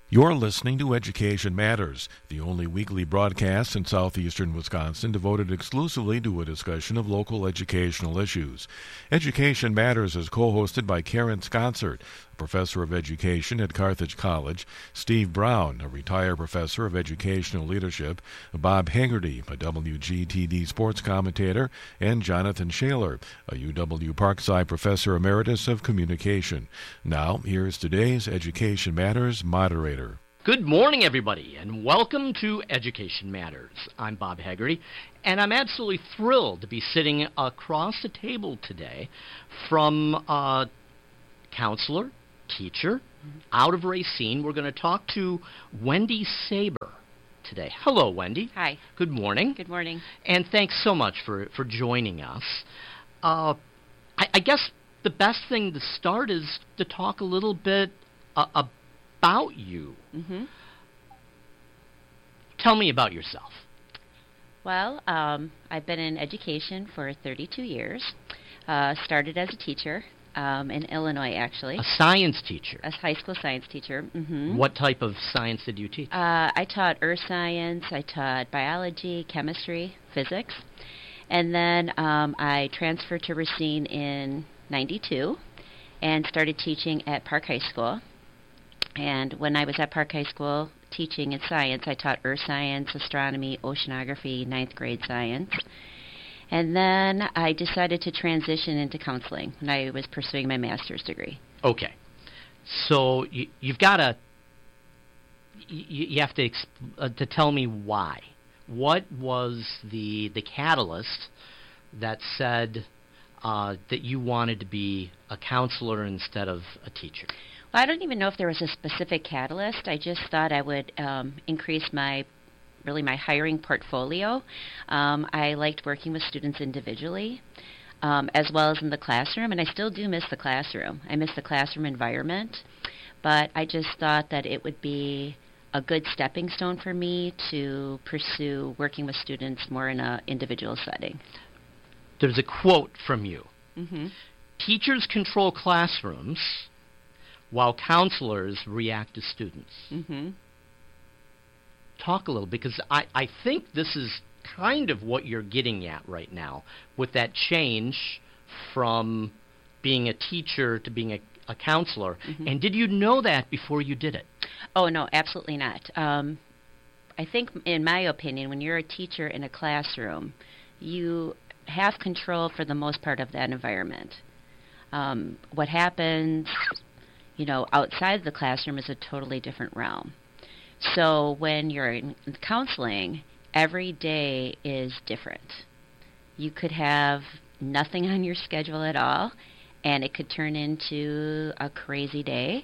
You're listening to Education Matters, the only weekly broadcast in southeastern Wisconsin devoted exclusively to a discussion of local educational issues. Education Matters is co-hosted by Karen Scotsert, a professor of education at Carthage College, Steve Brown, a retired professor of educational leadership, Bob Haggerty, a WGTD sports commentator, and Jonathan Shaler, a UW Parkside professor emeritus of communication. Now, here's today's Education Matters moderator. Good morning, everybody, and welcome to Education Matters. I'm Bob Haggerty, and I'm absolutely thrilled to be sitting across the table today from a counselor, teacher, out of Racine. We're going to talk to Wendy Saber today. Hello, Wendy. Hi. Good morning. Good morning. And thanks so much for joining us. I guess the best thing to start is to talk a little bit about you. Mm-hmm. Tell me about yourself. Well, I've been in education for 32 years. Started as a teacher in Illinois, actually. A science teacher. A high school science teacher. Mm-hmm. What type of science did you teach? I taught earth science. I taught biology, chemistry, physics. And then I transferred to Racine in 92 and started teaching at Park High School. And when I was at Park High School teaching in science, I taught earth science, astronomy, oceanography, ninth grade science. And then I decided to transition into counseling when I was pursuing my master's degree. Okay. So you've got to, you have to tell me why. What was the catalyst that said that you wanted to be a counselor instead of a teacher? Well, I don't even know if there was a specific catalyst. I just thought I would increase my hiring portfolio. I liked working with students individually, as well as in the classroom, and I still do miss the classroom. I miss the classroom environment, but I just thought that it would be a good stepping stone for me to pursue working with students more in an individual setting. There's a quote from you. Mm-hmm. Teachers control classrooms while counselors react to students. Mm-hmm. Talk a little, because I think this is kind of what you're getting at right now with that change from being a teacher to being a counselor. Mm-hmm. And did you know that before you did it? Oh, no, absolutely not. I think, in my opinion, when you're a teacher in a classroom, you have control for the most part of that environment. What happens outside the classroom is a totally different realm. So when you're in counseling, every day is different. You could have nothing on your schedule at all, and it could turn into a crazy day.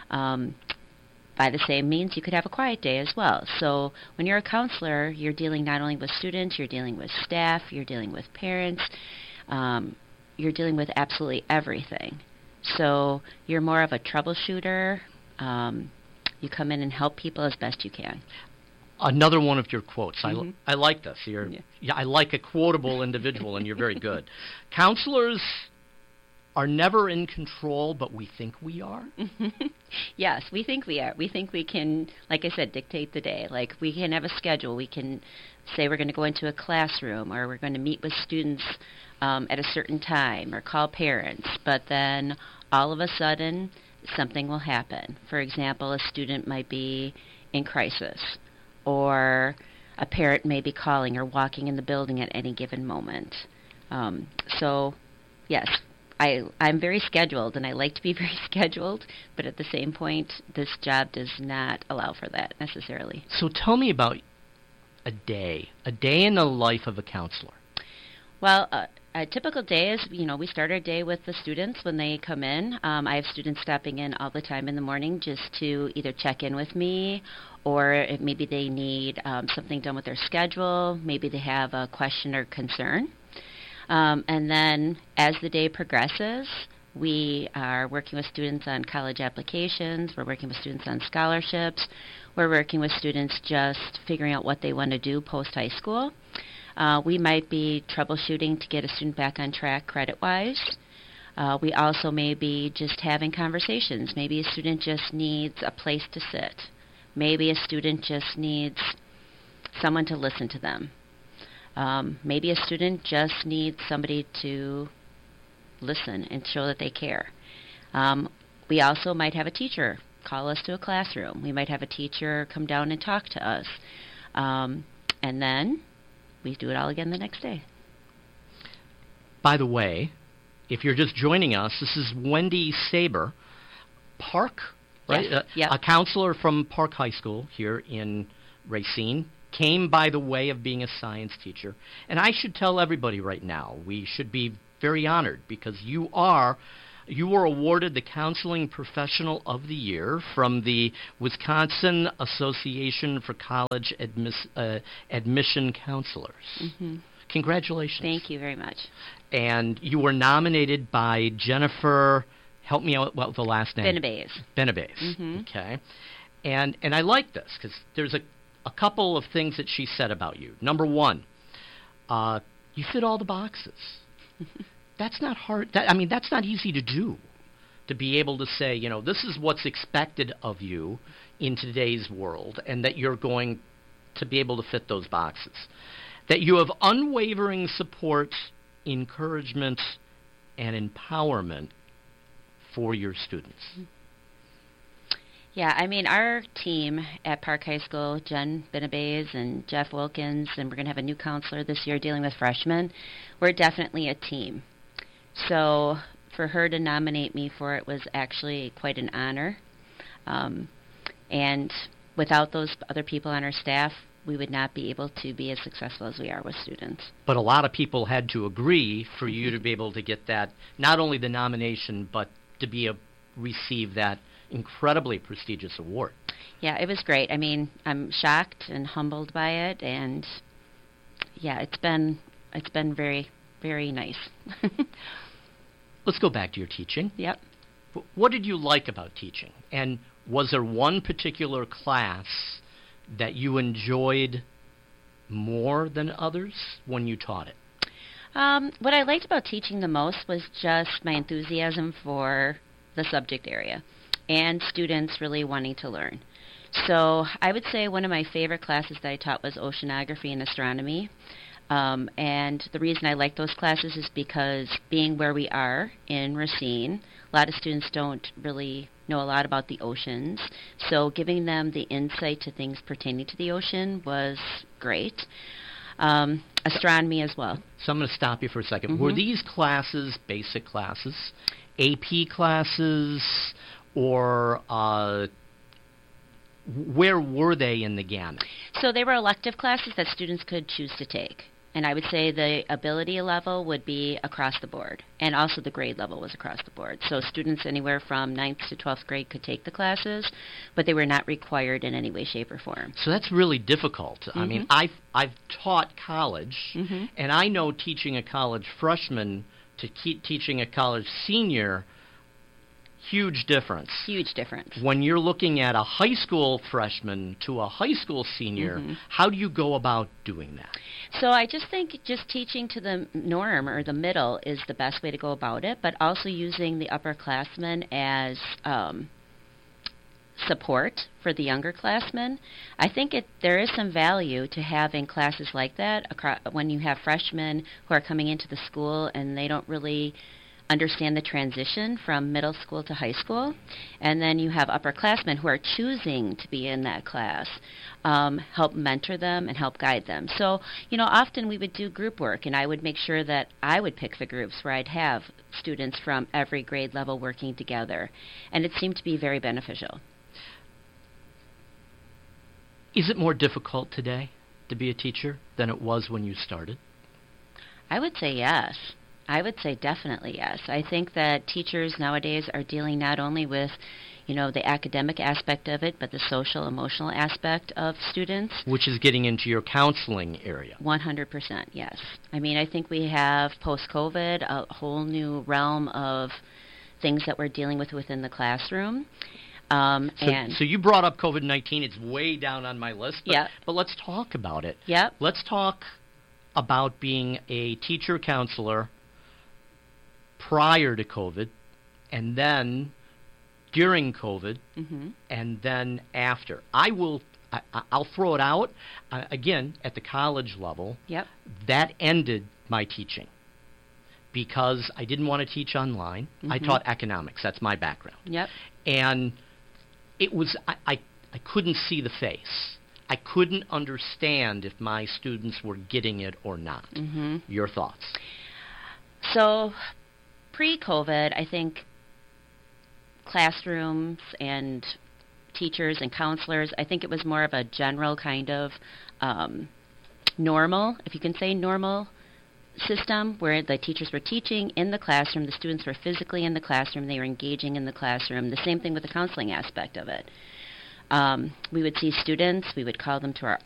By the same means, you could have a quiet day as well. So when you're a counselor, you're dealing not only with students, you're dealing with staff, you're dealing with parents, you're dealing with absolutely everything. So you're more of a troubleshooter. You come in and help people as best you can. Another one of your quotes. Mm-hmm. I like this. I like a quotable individual, and you're very good. Counselors are never in control, but we think we are? Yes, we think we are. We think we can, like I said, dictate the day. Like, we can have a schedule. We can say we're going to go into a classroom, or we're going to meet with students at a certain time, or call parents. But then all of a sudden, something will happen. For example, a student might be in crisis, or a parent may be calling or walking in the building at any given moment. So, yes, I'm very scheduled, and I like to be very scheduled, but at the same point, this job does not allow for that necessarily. So tell me about a day in the life of a counselor. Well, a typical day is, we start our day with the students when they come in. I have students stopping in all the time in the morning just to either check in with me, or if maybe they need something done with their schedule, maybe they have a question or concern. And then as the day progresses, we are working with students on college applications, we're working with students on scholarships, we're working with students just figuring out what they want to do post-high school. We might be troubleshooting to get a student back on track credit-wise. We also may be just having conversations. Maybe a student just needs a place to sit. Maybe a student just needs someone to listen to them. Maybe a student just needs somebody to listen and show that they care. We also might have a teacher call us to a classroom. We might have a teacher come down and talk to us. And then we do it all again the next day. By the way, if you're just joining us, this is Wendy Saber, Park, right? Yes. Yep. A counselor from Park High School here in Racine. Came by the way of being a science teacher. And I should tell everybody right now, we should be very honored because you were awarded the Counseling Professional of the Year from the Wisconsin Association for College Admission Counselors. Mm-hmm. Congratulations. Thank you very much. And you were nominated by Jennifer, help me out with the last name. Benabaze. Mm-hmm. Okay. And I like this because there's a couple of things that she said about you. Number one, you fit all the boxes. That's not hard. That's not easy to do, to be able to say, this is what's expected of you in today's world, and that you're going to be able to fit those boxes. That you have unwavering support, encouragement, and empowerment for your students. Yeah, our team at Park High School, Jen Benabaze and Jeff Wilkins, and we're going to have a new counselor this year dealing with freshmen, we're definitely a team. So for her to nominate me for it was actually quite an honor. And without those other people on our staff, we would not be able to be as successful as we are with students. But a lot of people had to agree for you to be able to get that, not only the nomination, but to receive that incredibly prestigious award. Yeah, it was great. I'm shocked and humbled by it, and yeah, it's been very, very nice. Let's go back to your teaching. Yep. What did you like about teaching? And was there one particular class that you enjoyed more than others when you taught it? What I liked about teaching the most was just my enthusiasm for the subject area and students really wanting to learn. So I would say one of my favorite classes that I taught was oceanography and astronomy. And the reason I like those classes is because being where we are in Racine, a lot of students don't really know a lot about the oceans. So giving them the insight to things pertaining to the ocean was great. Astronomy as well. So I'm going to stop you for a second. Mm-hmm. Were these classes basic classes, AP classes, or where were they in the gamut? So they were elective classes that students could choose to take. And I would say the ability level would be across the board. And also the grade level was across the board. So students anywhere from 9th to 12th grade could take the classes, but they were not required in any way, shape, or form. So that's really difficult. Mm-hmm. I've taught college, mm-hmm. and I know teaching a college freshman to teaching a college senior, huge difference. Huge difference. When you're looking at a high school freshman to a high school senior, mm-hmm. how do you go about doing that? So I just think just teaching to the norm or the middle is the best way to go about it, but also using the upperclassmen as support for the younger classmen. I think there is some value to having classes like that when you have freshmen who are coming into the school and they don't really understand the transition from middle school to high school, and then you have upperclassmen who are choosing to be in that class, help mentor them and help guide them. So, often we would do group work, and I would make sure that I would pick the groups where I'd have students from every grade level working together, and it seemed to be very beneficial. Is it more difficult today to be a teacher than it was when you started? I would say yes. I would say definitely yes. I think that teachers nowadays are dealing not only with, the academic aspect of it, but the social, emotional aspect of students. Which is getting into your counseling area. 100%, yes. I think we have, post-COVID, a whole new realm of things that we're dealing with within the classroom. So you brought up COVID-19. It's way down on my list. But let's talk about it. Yep. Let's talk about being a teacher counselor prior to COVID, and then during COVID, and then after. I'll throw it out again at the college level. Yep. That ended my teaching because I didn't want to teach online. I taught economics. That's my background. Yep. And it was I couldn't see the face. I couldn't understand if my students were getting it or not. Your thoughts? So, pre-COVID, I think classrooms and teachers and counselors, I think it was more of a general kind of normal, if you can say normal, system where the teachers were teaching in the classroom, the students were physically in the classroom, they were engaging in the classroom. The same thing with the counseling aspect of it. We would see students, we would call them to our